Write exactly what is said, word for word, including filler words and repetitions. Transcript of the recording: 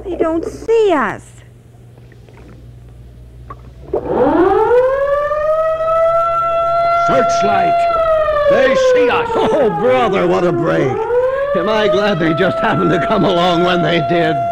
They don't see us. Searchlight! They see us! Oh, brother, what a break. Am I glad they just happened to come along when they did.